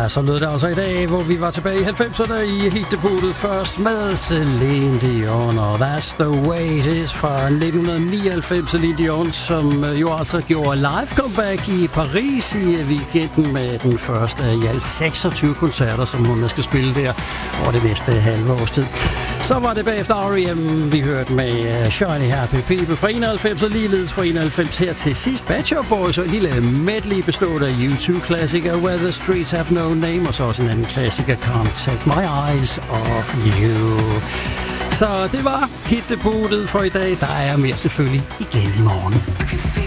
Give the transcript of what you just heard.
Ja, så lød det altså i dag, hvor vi var tilbage i 90'erne i hitdebutet først med Celine Dion, og That's the Way It Is fra 1999. Celine Dion, som jo altså gjorde live comeback i Paris i weekenden med den første af i alt 26 koncerter, som hun skal spille der over det næste halve års tid. Så var det bagefter R.E.M. vi hørte med Shiny Happy People fra 91, og ligeledes fra 91 her til sidst Pet Shop Boys, og en lille medley bestående af U2-klassiker Where the Streets Have No Name, og så også en anden klassiker Can't Take My Eyes Off You. Så det var hitdebutet for i dag. Der er mere selvfølgelig igen i morgen.